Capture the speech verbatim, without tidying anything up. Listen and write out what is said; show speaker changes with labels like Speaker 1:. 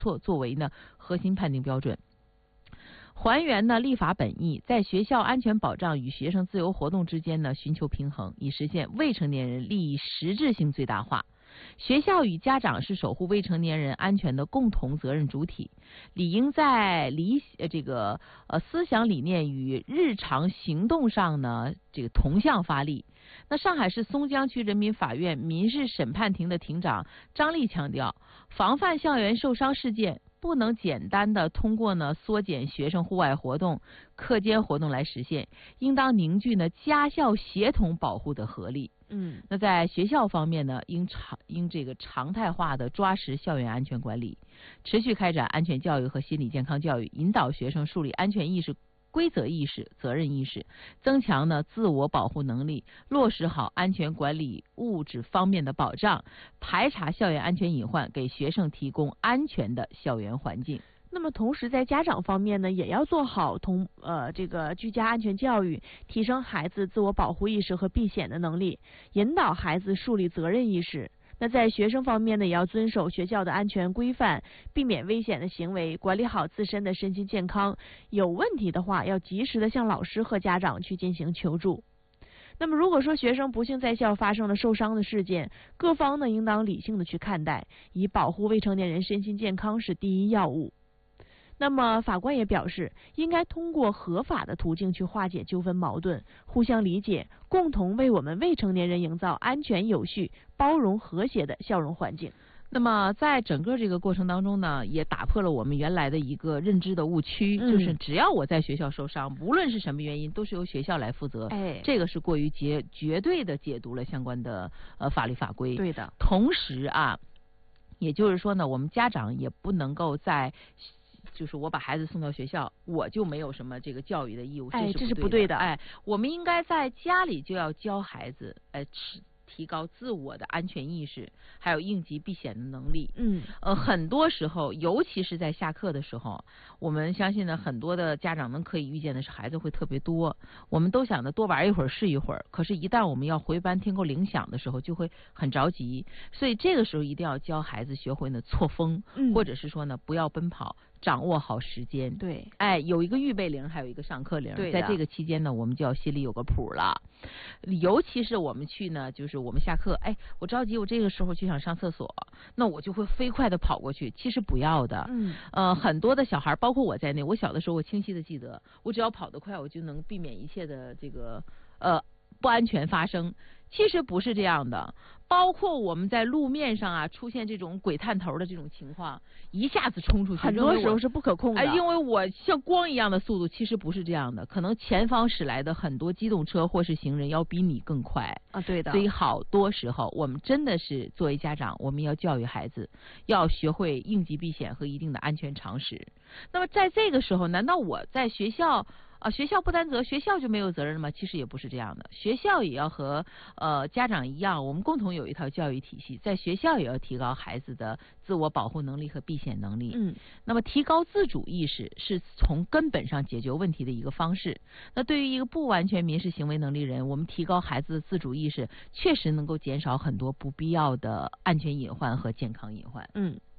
Speaker 1: 作作为呢核心判定标准。还原呢立法本意，在学校安全保障与学生自由活动之间呢寻求平衡，以实现未成年人利益实质性最大化。学校与家长是守护未成年人安全的共同责任主体，理应在理呃这个呃思想理念与日常行动上呢这个同向发力。那上海市松江区人民法院民事审判庭的庭长张丽强调，防范校园受伤事件不能简单的通过呢缩减学生户外活动、课间活动来实现，应当凝聚呢家校协同保护的合力。
Speaker 2: 嗯，
Speaker 1: 那在学校方面呢，应常应这个常态化的抓实校园安全管理，持续开展安全教育和心理健康教育，引导学生树立安全意识、规则意识、责任意识，增强呢自我保护能力，落实好安全管理物质方面的保障，排查校园安全隐患，给学生提供安全的校园环境。
Speaker 2: 那么同时在家长方面呢，也要做好同呃这个居家安全教育，提升孩子自我保护意识和避险的能力，引导孩子树立责任意识。那在学生方面呢，也要遵守学校的安全规范，避免危险的行为，管理好自身的身心健康。有问题的话，要及时的向老师和家长去进行求助。那么如果说学生不幸在校发生了受伤的事件，各方呢应当理性的去看待，以保护未成年人身心健康是第一要务。那么法官也表示，应该通过合法的途径去化解纠纷矛盾，互相理解，共同为我们未成年人营造安全有序、包容和谐的校容环境。
Speaker 1: 那么在整个这个过程当中呢，也打破了我们原来的一个认知的误区，
Speaker 2: 嗯、
Speaker 1: 就是只要我在学校受伤，无论是什么原因，都是由学校来负责。
Speaker 2: 哎，
Speaker 1: 这个是过于绝绝对的解读了相关的呃法律法规。
Speaker 2: 对的。
Speaker 1: 同时啊，也就是说呢，我们家长也不能够在就是我把孩子送到学校，我就没有什么这个教育的义务，
Speaker 2: 哎，
Speaker 1: 这是
Speaker 2: 不对的。
Speaker 1: 哎，我们应该在家里就要教孩子，哎，提高自我的安全意识，还有应急避险的能力。
Speaker 2: 嗯，
Speaker 1: 呃，很多时候，尤其是在下课的时候，我们相信呢，很多的家长们可以预见的是，孩子会特别多。我们都想着多玩一会儿是一会儿，可是，一旦我们要回班听够铃响的时候，就会很着急。所以这个时候一定要教孩子学会呢错峰，
Speaker 2: 嗯、
Speaker 1: 或者是说呢不要奔跑。掌握好时间，
Speaker 2: 对，
Speaker 1: 哎，有一个预备铃，还有一个上课铃，在这个期间呢，我们就要心里有个谱了。尤其是我们去呢，就是我们下课，哎，我着急，我这个时候就想上厕所，那我就会飞快的跑过去。其实不要的，
Speaker 2: 嗯，
Speaker 1: 呃，很多的小孩，包括我在内，我小的时候，我清晰的记得，我只要跑得快，我就能避免一切的这个呃不安全发生。其实不是这样的，包括我们在路面上啊出现这种鬼探头的这种情况，一下子冲出去，
Speaker 2: 很多时候是不可控的。
Speaker 1: 哎，因为我像光一样的速度，其实不是这样的，可能前方驶来的很多机动车或是行人要比你更快
Speaker 2: 啊，对的。
Speaker 1: 所以好多时候，我们真的是作为家长，我们要教育孩子，要学会应急避险和一定的安全常识。那么在这个时候，难道我在学校？啊，学校不担责，学校就没有责任了吗？其实也不是这样的，学校也要和呃家长一样，我们共同有一套教育体系，在学校也要提高孩子的自我保护能力和避险能力。
Speaker 2: 嗯，
Speaker 1: 那么提高自主意识是从根本上解决问题的一个方式。那对于一个不完全民事行为能力人，我们提高孩子的自主意识，确实能够减少很多不必要的安全隐患和健康隐患。
Speaker 2: 嗯。